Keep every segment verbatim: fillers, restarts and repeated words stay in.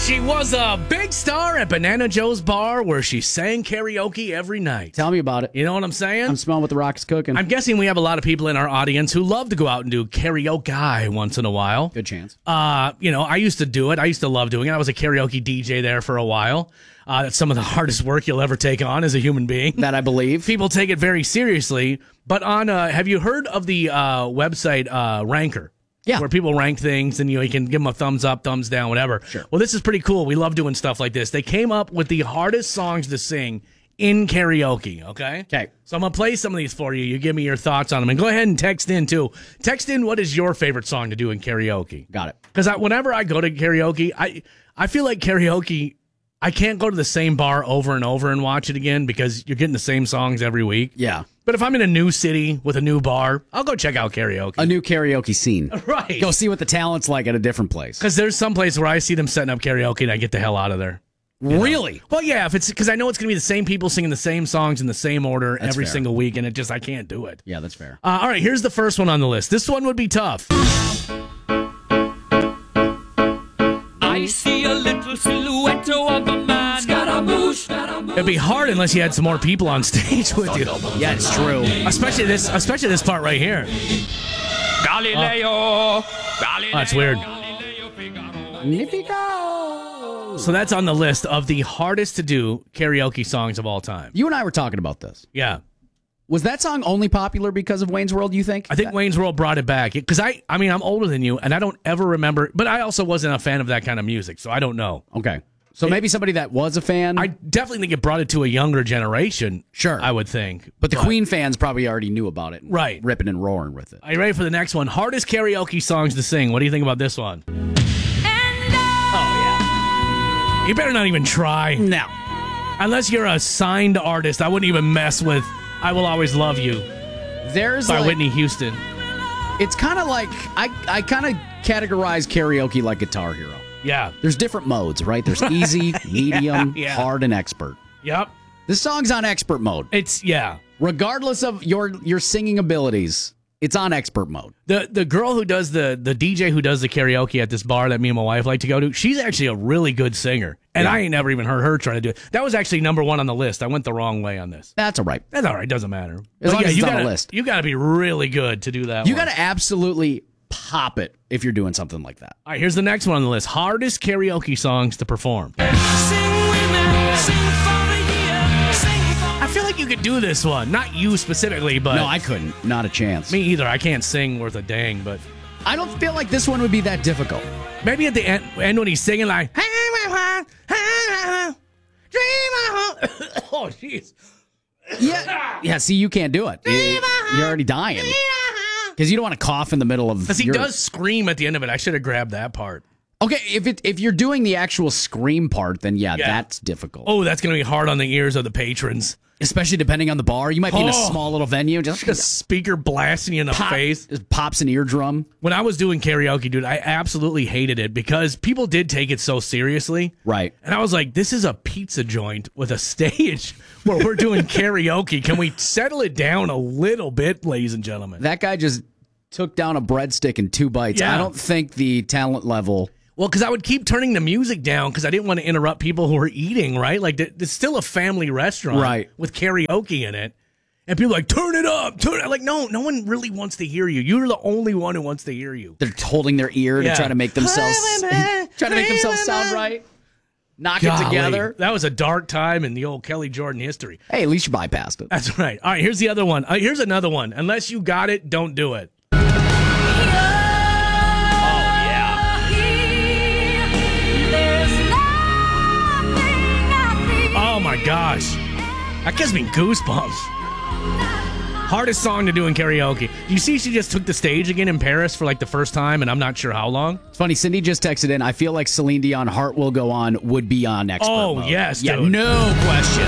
She was a big star at Banana Joe's bar where she sang karaoke every night. Tell me about it. You know what I'm saying? I'm smelling what the rock is cooking. I'm guessing we have a lot of people in our audience who love to go out and do karaoke once in a while. Good chance. Uh, you know, I used to do it. I used to love doing it. I was a karaoke D J there for a while. Uh, that's some of the hardest work you'll ever take on as a human being. That I believe. People take it very seriously. But on, uh, have you heard of the uh, website uh, Ranker? Yeah. Where people rank things and you know you can give them a thumbs up, thumbs down, whatever. Sure. Well, this is pretty cool. We love doing stuff like this. They came up with the hardest songs to sing in karaoke, okay? Okay. So I'm going to play some of these for you. You give me your thoughts on them. And go ahead and text in, too. Text in what is your favorite song to do in karaoke. Got it. Because I, whenever I go to karaoke, I I feel like karaoke, I can't go to the same bar over and over and watch it again because you're getting the same songs every week. Yeah. But if I'm in a new city with a new bar, I'll go check out karaoke. A new karaoke scene. Right. Go see what the talent's like at a different place. Because there's some place where I see them setting up karaoke and I get the hell out of there. Really? Know? Well, yeah, if it's because I know it's going to be the same people singing the same songs in the same order That's every fair. single week, and it just, I can't do it. Yeah, that's fair. Uh, all right, here's the first one on the list. This one would be tough. I see a little silhouette of a man. Scaramouche. It'd be hard unless you had some more people on stage with you. Yeah, it's true. Especially this, especially this part right here. Galileo. Galileo. Oh, that's weird. So that's on the list of the hardest to do karaoke songs of all time. You and I were talking about this. Yeah. Was that song only popular because of Wayne's World, you think? I think Wayne's World brought it back. Because I, I mean, I'm older than you, and I don't ever remember, but I also wasn't a fan of that kind of music, so I don't know. Okay. So maybe somebody that was a fan. I definitely think it brought it to a younger generation. Sure. I would think. But the Queen fans probably already knew about it. Right. Ripping and roaring with it. Are you ready for the next one? Hardest karaoke songs to sing. What do you think about this one? And Oh, yeah. You better not even try. No. Unless you're a signed artist, I wouldn't even mess with I Will Always Love You There's by like, Whitney Houston. It's kind of like, I, I kind of categorize karaoke like Guitar Hero. Yeah. There's different modes, right? There's easy, medium, yeah. hard, and expert. Yep. This song's on expert mode. It's, yeah. Regardless of your your singing abilities, it's on expert mode. The the girl who does the, the D J who does the karaoke at this bar that me and my wife like to go to, she's actually a really good singer. And Yeah. I ain't never even heard her try to do it. That was actually number one on the list. I went the wrong way on this. That's all right. That's all right. Doesn't matter. As But long yeah, as it's you on the gotta, list. You got to be really good to do that You one. got to absolutely pop it if you're doing something like that. All right, here's the next one on the list. Hardest karaoke songs to perform. sing women, sing for the year, sing for I feel like you could do this one. Not you specifically, but No, I couldn't. Not a chance. me either. I can't sing worth a dang, but I don't feel like this one would be that difficult. maybe at the end, end when he's singing like, oh, jeez. Yeah. Yeah, see, you can't do it. You're already dying. Because you don't want to cough in the middle of... Because he your- does scream at the end of it. I should have grabbed that part. Okay, if it if you're doing the actual scream part, then yeah, Yeah. that's difficult. Oh, that's going to be hard on the ears of the patrons. Especially depending on the bar. You might be in a Oh. small little venue. Just A speaker blasting you in the pop, face. just pops an eardrum. When I was doing karaoke, dude, I absolutely hated it because people did take it so seriously. Right. And I was like, this is a pizza joint with a stage where we're doing karaoke. Can we settle it down a little bit, ladies and gentlemen? That guy just took down a breadstick in two bites. Yeah. I don't think the talent level... Well, because I would keep turning the music down because I didn't want to interrupt people who were eating, right? Like, th- it's still a family restaurant Right. with karaoke in it. And people are like, turn it up, turn it. Like, no, no one really wants to hear you. You're the only one who wants to hear you. They're holding their ear Yeah. to try to make themselves try to make themselves sound right. Knock it Golly, together. That was a dark time in the old Kelly Jordan history. Hey, at least you bypassed it. That's right. All right, here's the other one. Uh, here's another one. Unless you got it, don't do it. Oh my gosh. That gives me goosebumps. Hardest song to do in karaoke. You see, she just took the stage again in Paris for like the first time, and I'm not sure how long. It's funny, Cindy just texted in, I feel like Celine Dion, Heart Will Go On would be on expert Oh, mode. yes, Yeah, dude. no question.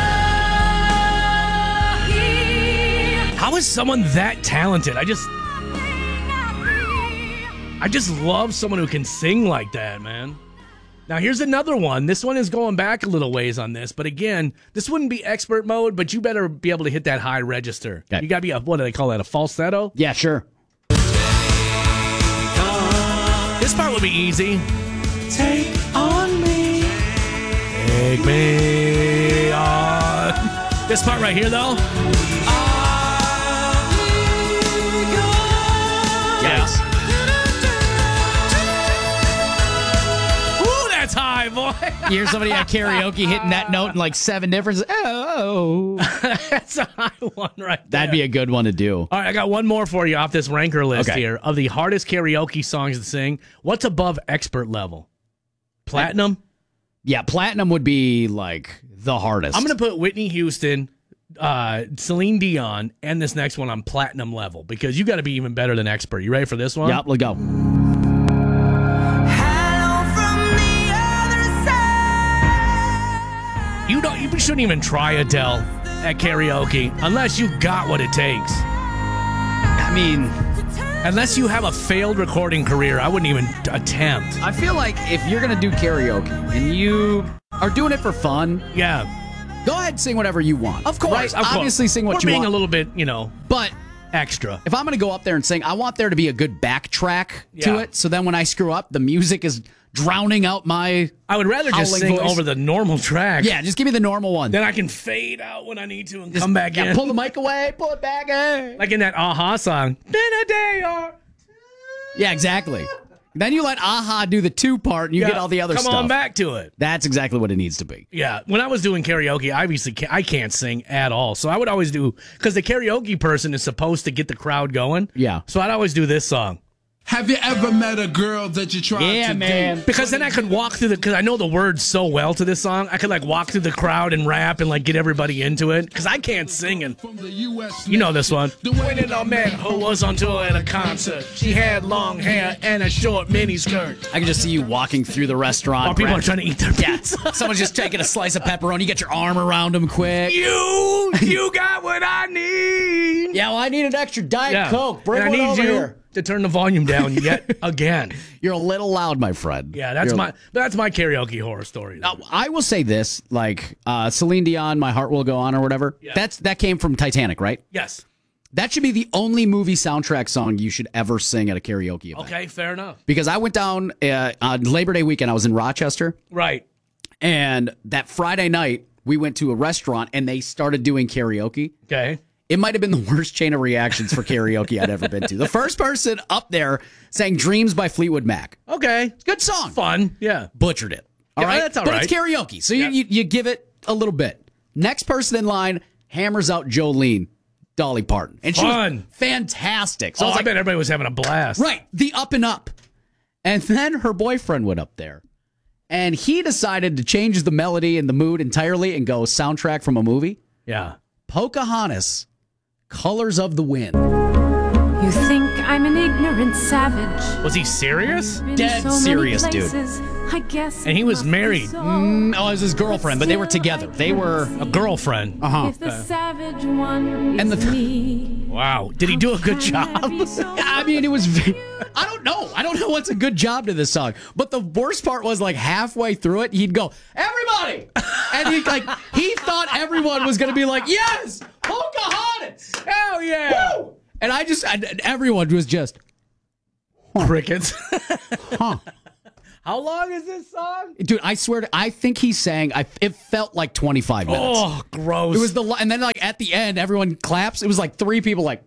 How is someone that talented? I just, I just love someone who can sing like that, man. Now, here's another one. This one is going back a little ways on this, but again, this wouldn't be expert mode, but you better be able to hit that high register. Okay. You got to be a, what do they call that, a falsetto? Yeah, sure. This part would be easy. take on me. Take me on. This part right here, though. Yes. Ooh, that's high, boy. You hear somebody at karaoke hitting that note in like seven different. Oh, That's a high one right there. that'd be a good one to do. All right, I got one more for you off this ranker list Okay. here of the hardest karaoke songs to sing. What's above expert level? Platinum? Yeah, platinum would be like the hardest. I'm going to put Whitney Houston, uh, Celine Dion, and this next one on platinum level because you got to be even better than expert. You ready for this one? Yep, let's go. You don't. You shouldn't even try Adele at karaoke unless you got what it takes. I mean, Unless you have a failed recording career, I wouldn't even attempt. I feel like if you're going to do karaoke and you are doing it for fun, Yeah, go ahead and sing whatever you want. of course. Right? Of course. Obviously, sing what We're you being want. a little bit, you know, But extra. if I'm going to go up there and sing, I want there to be a good backtrack to Yeah. it. So then when I screw up, the music is drowning out my. I would rather just howling sing voice. over the normal track. Yeah, just give me the normal one. Then I can fade out when I need to and Just- come back yeah, in. pull the mic away, pull it back in. Like in that Aha song. Been a day or Yeah, exactly. Then you let Aha do the two part and you Yeah, get all the other come stuff. on back to it. That's exactly what it needs to be. Yeah, when I was doing karaoke, I obviously can't, I can't sing at all. So I would always do, because the karaoke person is supposed to get the crowd going. Yeah. So I'd always do this song. Have you ever met a girl that you tried Yeah, to man. date? Because then I could walk through the, because I know the words so well to this song, I could like walk through the crowd and rap and like get everybody into it. Because I can't sing and, From the U S you know this one. The way When I met who was on tour at a concert. She had long hair and a short mini skirt. I can just see you walking through the restaurant. While people grab- are trying to eat their Yeah, pizza. someone's just taking a slice of pepperoni. You get your arm around them quick. You, you got what I need. Yeah, well, I need an extra Diet Yeah. Coke. Bring and I one need over you here. to turn the volume down yet again. You're a little loud, my friend. Yeah, that's You're- my that's my karaoke horror story. Now, I will say this, like uh, Celine Dion, "My Heart Will Go On" or whatever. Yeah. That's that came from Titanic, right? Yes. That should be the only movie soundtrack song you should ever sing at a karaoke event. Okay, fair enough. Because I went down uh, on Labor Day weekend. I was in Rochester, Right. and that Friday night we went to a restaurant and they started doing karaoke. Okay. It might have been the worst chain of reactions for karaoke I'd ever been to. The first person up there sang "Dreams" by Fleetwood Mac. Okay. Good song. Fun. Yeah. Butchered it. All Yeah, right, that's all but right. it's karaoke, so Yeah. you, you you give it a little bit. Next person in line hammers out Jolene, Dolly Parton, and she Fun. was fantastic. So Oh, I was I like, bet everybody was having a blast. right, the up and up, and then her boyfriend went up there, and he decided to change the melody and the mood entirely and go soundtrack from a movie. Yeah. Pocahontas, "Colors of the Wind." You think I'm an ignorant savage. Was he serious? Been Dead so many serious, dude. places, I guess And he it was must be married. so. Mm, oh, it was his girlfriend, but they were together. They were. A girlfriend. Uh huh. If the savage one And is the- me. Wow. Did he do a good Can I job? be so I mean, it was. ve- I don't know. I don't know what's a good job to this song. But the worst part was like halfway through it, he'd go, "Everybody!" And he like he thought everyone was gonna be like, "Yes, Pocahontas, Hell yeah. woo!" And I just, and everyone was just, Crickets. "Huh." How long is this song? Dude, I swear to, I think he sang. I it felt like twenty-five minutes. Oh, gross. It was the li- and then like at the end, everyone claps. It was like three people like.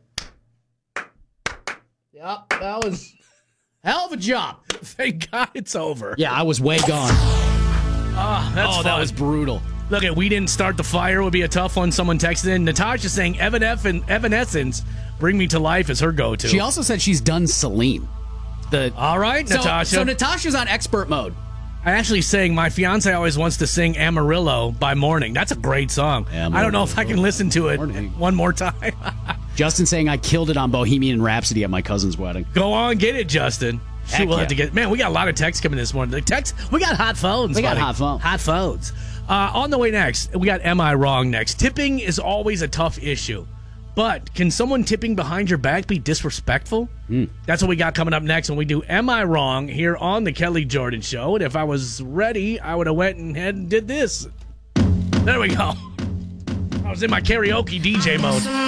Yep, that was hell of a job. Thank God it's over. Yeah, I was way gone. Oh, that's Oh, that fun. was brutal. Look at We Didn't Start the Fire would be a tough one. Someone texted in. Natasha saying Evanescence, Evanescence, Bring Me to Life is her go-to. She also said she's done Celine. The All right, so, Natasha. So Natasha's on expert mode. I actually sang My Fiance Always Wants to Sing Amarillo by Morning. That's a great song. I don't know if I can listen to it Morning. one more time. Justin saying I killed it on Bohemian Rhapsody at my cousin's wedding. Go on, get it, Justin. Heck Shoot, we'll yeah. have to get. Man, we got a lot of texts coming this morning. The text, we got hot phones. We got buddy. hot phones. Hot phones. Uh, on the way next, we got Am I Wrong next. Tipping is always a tough issue, but can someone tipping behind your back be disrespectful? Hmm. That's what we got coming up next when we do Am I Wrong here on the Kelly Jordan Show. And if I was ready, I would have went and had and did this. There we go. I was in my karaoke D J mode.